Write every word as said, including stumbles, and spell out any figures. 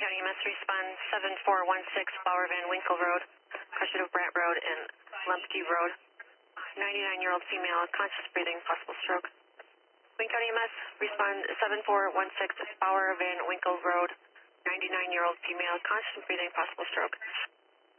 County E M S respond seven four one six Bauer Van Winkle Road, Crushit of Brant Road, and Lumpke Road. ninety-nine-year-old female, conscious breathing, possible stroke. Wayne County E M S respond seven four one six Bauer Van Winkle Road, ninety-nine-year-old female, conscious breathing, possible stroke.